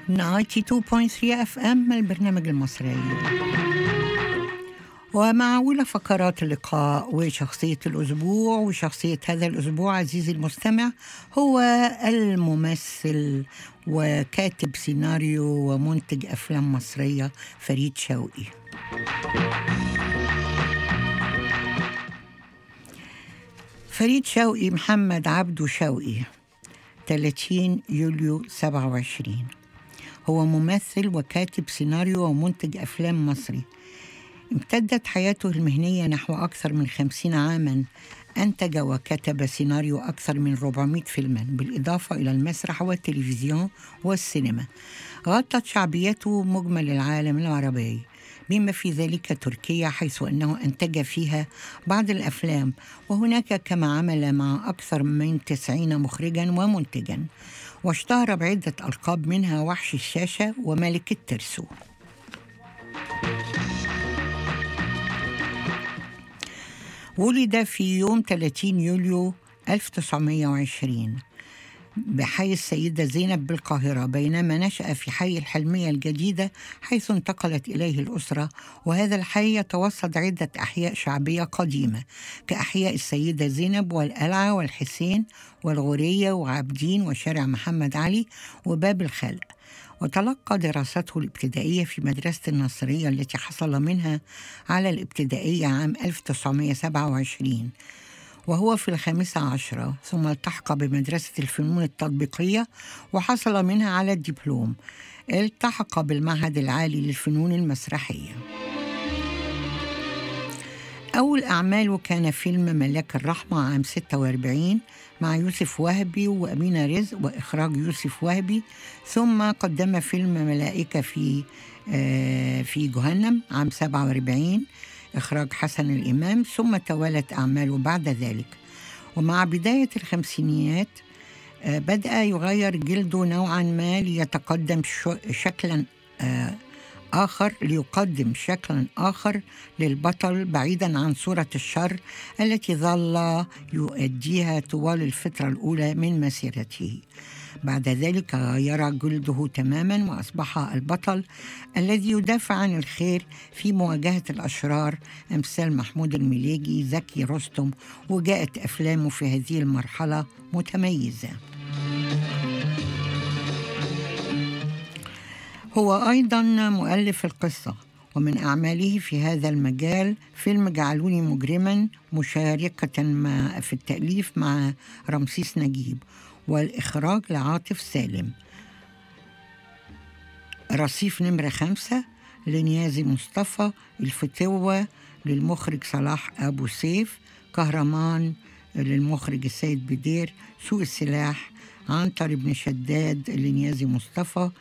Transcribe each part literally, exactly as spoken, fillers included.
تسعة وتسعين فاصلة ثلاثة اف ام البرنامج المصري. ومع أولى فقرات اللقاء وشخصية الأسبوع، وشخصية هذا الأسبوع عزيزي المستمع هو الممثل وكاتب سيناريو ومنتج أفلام مصرية فريد شوقي. فريد شوقي محمد عبده شوقي، ثلاثين يوليو سبعة وعشرين، هو ممثل وكاتب سيناريو ومنتج أفلام مصري. امتدت حياته المهنية نحو أكثر من خمسين عاماً، أنتج وكتب سيناريو أكثر من أربعمائة فيلماً، بالإضافة إلى المسرح والتلفزيون والسينما. غطت شعبيته مجمل العالم العربي بما في ذلك تركيا، حيث أنه أنتج فيها بعض الأفلام، وهناك كما عمل مع أكثر من تسعين مخرجاً ومنتجاً، واشتهر بعدة ألقاب منها وحش الشاشة وملك الترسو. ولد في يوم ثلاثين يوليو ألف وتسعمائة وعشرين بحي السيدة زينب بالقاهرة، بينما نشأ في حي الحلمية الجديدة حيث انتقلت إليه الأسرة، وهذا الحي يتوسط عدة أحياء شعبية قديمة كأحياء السيدة زينب والقلعة والحسين والغورية وعابدين وشارع محمد علي وباب الخلق. وتلقى دراسته الابتدائية في مدرسة الناصرية التي حصل منها على الابتدائية عام ألف وتسعمائة وسبعة وعشرين وهو في الخامسة عشرة، ثم التحق بمدرسة الفنون التطبيقية وحصل منها على الدبلوم. التحق بالمعهد العالي للفنون المسرحية. أول أعماله كان فيلم ملاك الرحمة عام ستة وأربعين مع يوسف وهبي وأمينة رزق وإخراج يوسف وهبي، ثم قدم فيلم ملائكة في آه في جهنم عام سبعة وأربعين إخراج حسن الإمام، ثم توالت أعماله بعد ذلك. ومع بداية الخمسينيات آه بدأ يغير جلده نوعا ما ليتقدم شكلا آه آخر ليقدم شكلا آخر للبطل بعيدا عن صورة الشر التي ظل يؤديها طوال الفترة الأولى من مسيرته. بعد ذلك غير جلده تماما وأصبح البطل الذي يدافع عن الخير في مواجهة الأشرار أمثال محمود المليجي، زكي رستم، وجاءت أفلامه في هذه المرحلة متميزة. هو أيضاً مؤلف القصة، ومن أعماله في هذا المجال فيلم جعلوني مجرماً، مشاركة في التأليف مع رمسيس نجيب، والإخراج لعاطف سالم. رصيف نمرة خمسة لنيازي مصطفى، الفتوة للمخرج صلاح أبو سيف، كهرمان للمخرج السيد بدير، سوق السلاح عنتر بن شداد لنيازي مصطفى.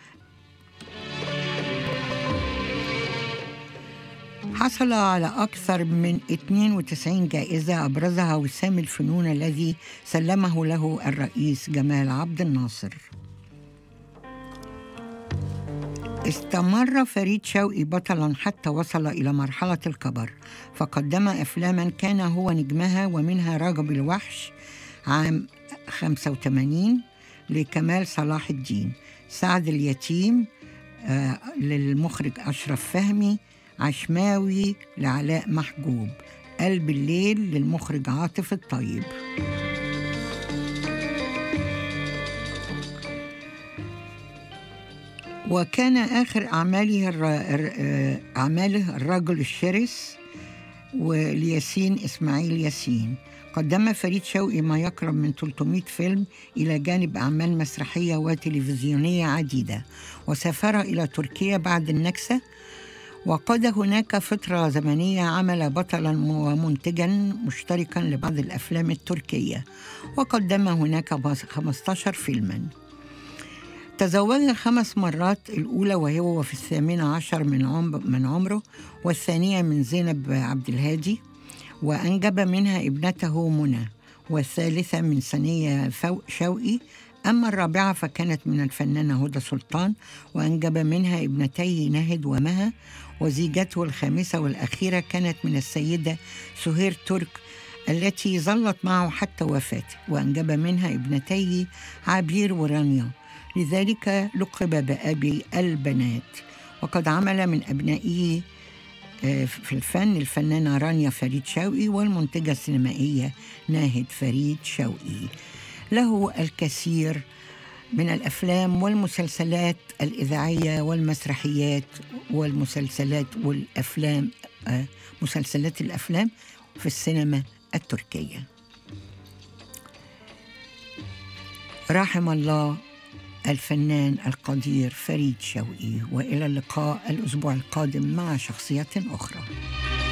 حصل على أكثر من اثنين وتسعين جائزة أبرزها وسام الفنون الذي سلمه له الرئيس جمال عبد الناصر. استمر فريد شوقي بطلاً حتى وصل إلى مرحلة الكبر، فقدم أفلاماً كان هو نجمها، ومنها راغب الوحش عام خمسة وثمانين لكمال صلاح الدين، سعد اليتيم آه للمخرج أشرف فهمي، عشماوي لعلاء محجوب، قلب الليل للمخرج عاطف الطيب. وكان آخر أعماله أعماله الرجل الشرس ولياسين إسماعيل ياسين. قدم فريد شوقي ما يقرب من ثلاثمائة فيلم إلى جانب أعمال مسرحية وتلفزيونية عديدة، وسافر إلى تركيا بعد النكسة، وقضى هناك فترة زمنية عمل بطلاً ومنتجاً مشتركاً لبعض الأفلام التركية، وقدم هناك خمسة عشر فيلماً. تزوج خمس مرات، الأولى وهو في الثامنة عشر من عمر من عمره، والثانية من زينب عبد الهادي وأنجب منها ابنته منى، والثالثة من سنية شوقي. أما الرابعة فكانت من الفنانة هدى سلطان وأنجب منها ابنتي ناهد ومها، وزيجته الخامسة والأخيرة كانت من السيدة سهير ترك التي ظلت معه حتى وفاته، وأنجب منها ابنتي عبير ورانيا. لذلك لقب بأبي البنات. وقد عمل من أبنائه في الفن الفنانة رانيا فريد شوقي والمنتجة السينمائية ناهد فريد شوقي. له الكثير من الأفلام والمسلسلات الإذاعية والمسرحيات والمسلسلات والأفلام مسلسلات الأفلام في السينما التركية. رحم الله الفنان القدير فريد شوقي، وإلى اللقاء الأسبوع القادم مع شخصية أخرى.